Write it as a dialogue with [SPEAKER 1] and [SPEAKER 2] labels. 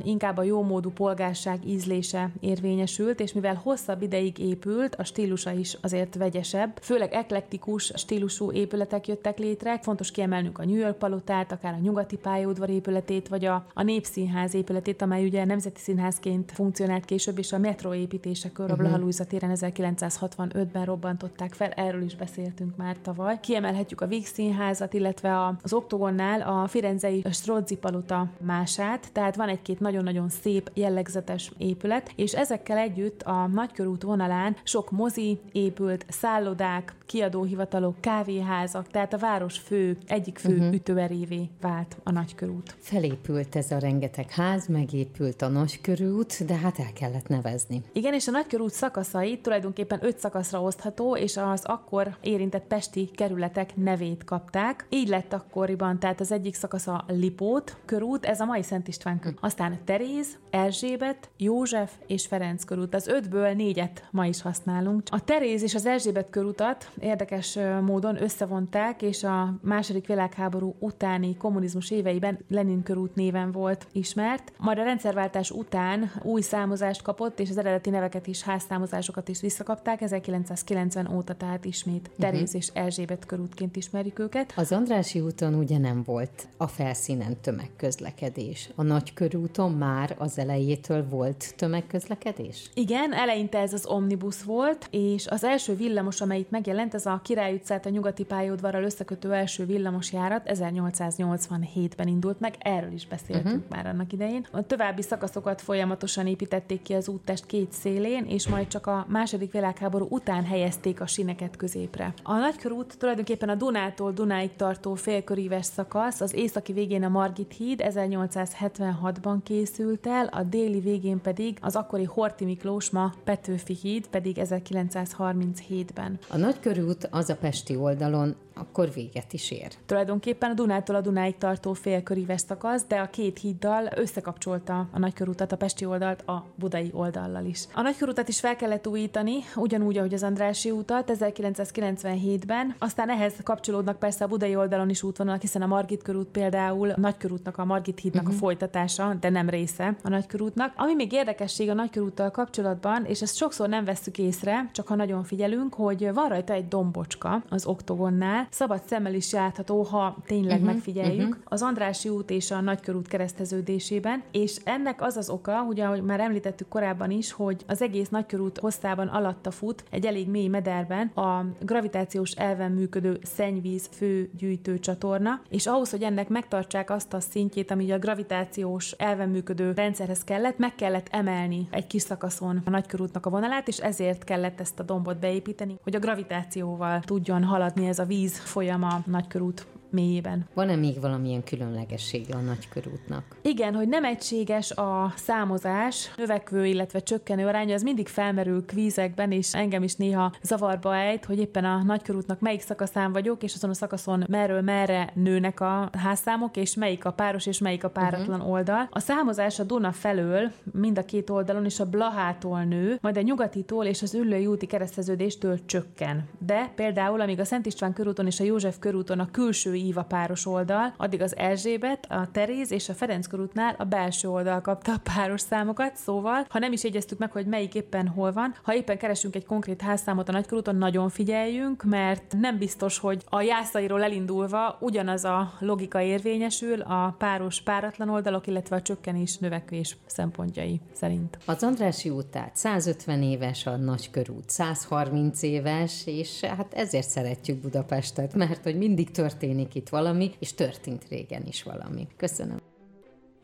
[SPEAKER 1] inkább a jómódú polgárság ízlése érvényesült, és mivel hosszabb ideig épült, a stílusa is azért vegyesebb, főleg eklektikus stílusú épületek jöttek létre. Fontos kiemelnünk a New York palotát, akár a nyugati pályaudvar épületét, vagy a Népszínház épületét, amely ugye nemzeti színházként funkcionált később, és a metró építésekor a Blaha Lujza téren 1965-ben robbantották fel, erről is beszéltünk már tavaly. Kiemelhetjük a Víg Színházat, illetve az Oktogonnál a firenzei Strozzi palota mását, tehát van egy-két nagyon-nagyon szép, jellegzetes épület, és ezekkel együtt a Nagykörút vonalán sok mozi épült, szállodák, kiadóhivatalok, kávéházak, tehát a város egyik fő ütőerévé vált a Nagykörút.
[SPEAKER 2] Felépült ez a rengeteg ház, megépült a Nagykörút, de hát el kellett nevezni.
[SPEAKER 1] Igen, és a Nagykörút szakaszai tulajdonképpen 5 szakaszra osztható, és az akkor érintett pesti kerületek nevét kapták. Így lett akkoriban, tehát az egyik szakasz a Lipót körút, ez a mai Szent István körút. Aztán Teréz, Erzsébet, József és Ferenc körút. Az 5-ből 4-et ma is használunk. A Teréz és az Erzsébet körutat érdekes módon összevonták, és a II. Világháború utáni kommunizmus éveiben Lenin körút néven volt ismert. Majd a rendszerváltás után új számozást kapott, és az eredeti neveket is, házszámozásokat is visszakapták. 1990 óta tehát ismét Teréz és Erzsébet körútként ismerjük őket.
[SPEAKER 2] Az Andrássy úton ugye nem volt a felszínen tömegközlekedés. A Nagykörúton már az elejétől volt tömegközlekedés?
[SPEAKER 1] Igen, eleinte ez az omnibus volt, és az első villamos, amelyik megjelent, ez a Király utcát a nyugati pályaudvarral összekötő első villamosjárat 1887-ben indult meg, erről is beszéltünk már annak idején. A további szakaszokat folyamatosan építették ki az úttest két szélén, és majd csak a II. Világháború után helyezték a síneket középre. A Nagykörút tulajdonképpen a Dunától Dunáig tartó félköríves szakasz, az északi végén a Margit híd 1876-ban készült el, a déli végén pedig az akkori Horthy Miklós, ma Petőfi híd pedig 1937-ben.
[SPEAKER 2] A Nagykörút az a pesti oldalon akkor véget is ér.
[SPEAKER 1] Tulajdonképpen a Dunától a Dunáig tartó félköríves szakasz, de a két híddal összekapcsolta a Nagykörútat, a pesti oldalt a budai oldallal is. A Nagykörútat is fel kellett újítani, ugyanúgy, ahogy az Andrássy utat 1997-ben, aztán ehhez kapcsolódnak persze a budai oldalon is útvonalak, hiszen a Margit körút például a Nagykörútnak, a Margit hídnak a folytatása, de nem része a Nagykörútnak. Ami még érdekesség a Nagykörúttal kapcsolatban, és ezt sokszor nem vesszük észre, csak ha nagyon figyelünk, hogy van rajta egy dombocska az Oktogonnál, szabad szemmel is látható, ha tényleg megfigyeljük, az Andrássy út és a Nagykörút kereszteződésében, és ennek az az oka, ugye, ahogy már említettük korábban is, hogy az egész Nagykörút hosszában alatta fut egy elég mély mederben a gravitációs elven működő szennyvíz főgyűjtő csatorna, és ahhoz, hogy ennek megtartsák azt a szintjét, ami a gravitációs elven működő rendszerhez kellett, meg kellett emelni egy kis szakaszon a Nagykörútnak a vonalát, és ezért kellett ezt a dombot beépíteni, hogy a gravitációval tudjon haladni ez a víz folyama Nagykörút mélyében.
[SPEAKER 2] Van-e még valamilyen különlegessége a Nagykörútnak?
[SPEAKER 1] Igen, hogy nem egységes a számozás, növekvő, illetve csökkenő aránya, az mindig felmerül kvízekben, és engem is néha zavarba ejt, hogy éppen a Nagykörútnak melyik szakaszán vagyok, és azon a szakaszon merről merre nőnek a házszámok, és melyik a páros, és melyik a páratlan oldal. A számozás a Duna felől, mind a két oldalon, és a Blahától nő, majd a Nyugatitól és az Üllői úti kereszteződéstől csökken. De például, amíg a Szent István körúton és a József körúton a külső ív a páros oldal, addig az Erzsébet, a Teréz és a Ferenc körútnál a belső oldal kapta a páros számokat, szóval, ha nem is jegyeztük meg, hogy melyik éppen hol van, ha éppen keresünk egy konkrét házszámot a Nagykörúton, nagyon figyeljünk, mert nem biztos, hogy a Jászairól elindulva ugyanaz a logika érvényesül a páros páratlan oldalok, illetve a csökkenés növekvés szempontjai szerint.
[SPEAKER 2] Az Andrássy út tehát 150 éves, a Nagykörút 130 éves, és hát ezért szeretjük Budapestet, mert hogy mindig történik itt valami, és történt régen is valami. Köszönöm.